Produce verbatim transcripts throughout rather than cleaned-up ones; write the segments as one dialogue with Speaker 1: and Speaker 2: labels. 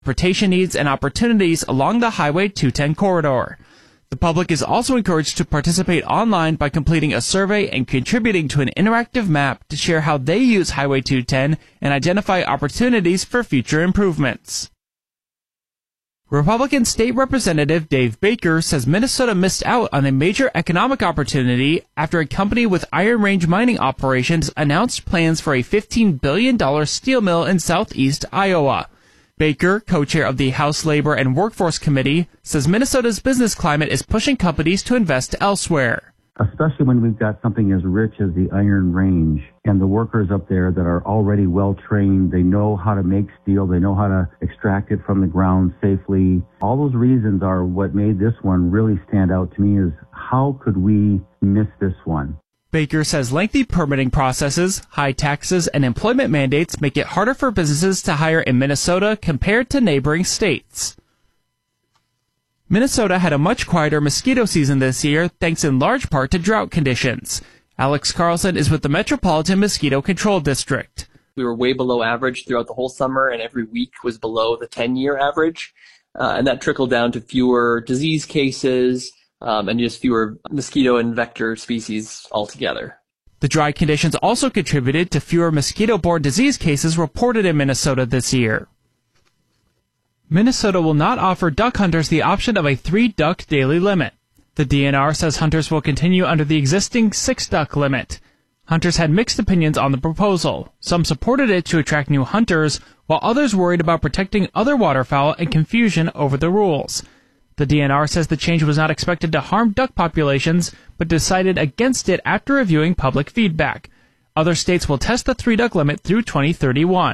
Speaker 1: transportation needs and opportunities along the Highway two ten corridor. The public is also encouraged to participate online by completing a survey and contributing to an interactive map to share how they use Highway two ten and identify opportunities for future improvements. Republican State Representative Dave Baker says Minnesota missed out on a major economic opportunity after a company with Iron Range mining operations announced plans for a fifteen billion dollars steel mill in southeast Iowa. Baker, co-chair of the House Labor and Workforce Committee, says Minnesota's business climate is pushing companies to invest elsewhere.
Speaker 2: Especially when we've got something as rich as the Iron Range and the workers up there that are already well trained. They know how to make steel. They know how to extract it from the ground safely. All those reasons are what made this one really stand out to me is how could we miss this one?
Speaker 1: Baker says lengthy permitting processes, high taxes, and employment mandates make it harder for businesses to hire in Minnesota compared to neighboring states. Minnesota had a much quieter mosquito season this year, thanks in large part to drought conditions. Alex Carlson is with the Metropolitan Mosquito Control District.
Speaker 3: We were way below average throughout the whole summer, and every week was below the ten-year average. Uh, and that trickled down to fewer disease cases, Um, and just fewer mosquito and vector species altogether.
Speaker 1: The dry conditions also contributed to fewer mosquito-borne disease cases reported in Minnesota this year. Minnesota will not offer duck hunters the option of a three-duck daily limit. The D N R says hunters will continue under the existing six-duck limit. Hunters had mixed opinions on the proposal. Some supported it to attract new hunters, while others worried about protecting other waterfowl and confusion over the rules. The D N R says the change was not expected to harm duck populations, but decided against it after reviewing public feedback. Other states will test the three-duck limit through twenty thirty-one.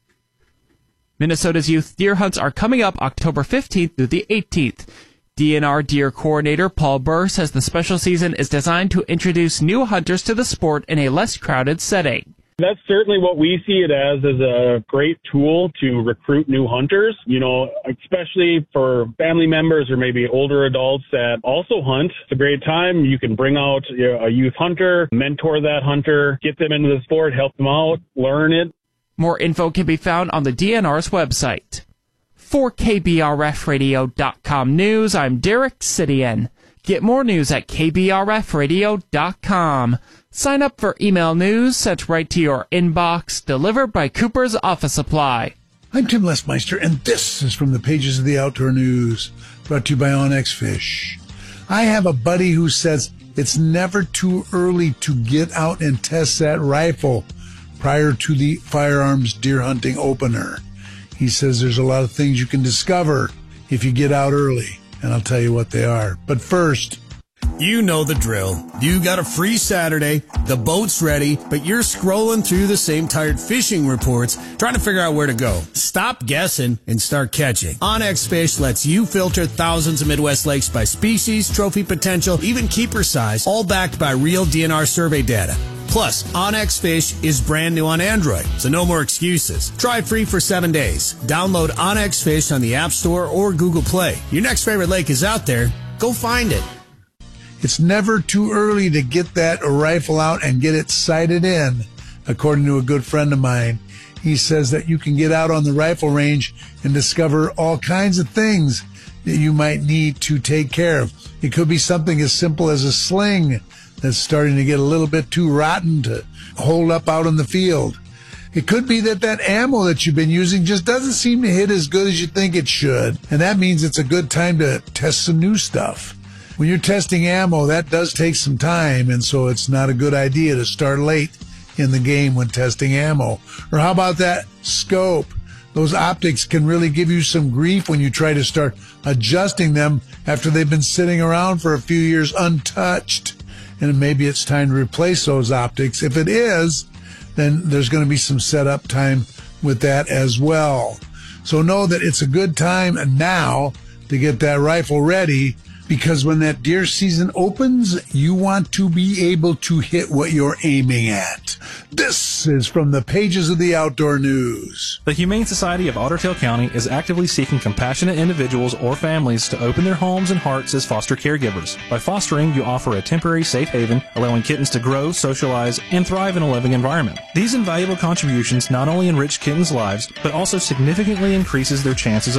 Speaker 1: Minnesota's youth deer hunts are coming up October fifteenth through the eighteenth. D N R Deer Coordinator Paul Burr says the special season is designed to introduce new hunters to the sport in a less crowded setting.
Speaker 4: That's certainly what we see it as, as a great tool to recruit new hunters, you know, especially for family members or maybe older adults that also hunt. It's a great time. You can bring out a youth hunter, mentor that hunter, get them into the sport, help them out, learn it.
Speaker 1: More info can be found on the D N R's website. For K B R F radio dot com News, I'm Derek Sidian. Get more news at K B R F radio dot com. Sign up for email news sent right to your inbox, delivered by Cooper's Office Supply.
Speaker 5: I'm Tim Lesmeister, and this is from the pages of the Outdoor News, brought to you by Onyx Fish. I have a buddy who says it's never too early to get out and test that rifle prior to the firearms deer hunting opener. He says there's a lot of things you can discover if you get out early, and I'll tell you what they are. But first,
Speaker 6: you know the drill. You got a free Saturday, the boat's ready, but you're scrolling through the same tired fishing reports, trying to figure out where to go. Stop guessing and start catching. Onyx Fish lets you filter thousands of Midwest lakes by species, trophy potential, even keeper size, all backed by real D N R survey data. Plus, Onyx Fish is brand new on Android, so no more excuses. Try free for seven days. Download Onyx Fish on the App Store or Google Play. Your next favorite lake is out there. Go find it.
Speaker 5: It's never too early to get that rifle out and get it sighted in, according to a good friend of mine. He says that you can get out on the rifle range and discover all kinds of things that you might need to take care of. It could be something as simple as a sling that's starting to get a little bit too rotten to hold up out in the field. It could be that that ammo that you've been using just doesn't seem to hit as good as you think it should, and that means it's a good time to test some new stuff. When you're testing ammo, that does take some time, and so it's not a good idea to start late in the game when testing ammo. Or how about that scope? Those optics can really give you some grief when you try to start adjusting them after they've been sitting around for a few years untouched. And maybe it's time to replace those optics. If it is, then there's going to be some setup time with that as well. So know that it's a good time now to get that rifle ready Because when that deer season opens, you want to be able to hit what you're aiming at. This is from the pages of the Outdoor News.
Speaker 7: The Humane Society of Otter Tail County is actively seeking compassionate individuals or families to open their homes and hearts as foster caregivers. By fostering, you offer a temporary safe haven, allowing kittens to grow, socialize, and thrive in a loving environment. These invaluable contributions not only enrich kittens' lives, but also significantly increases their chances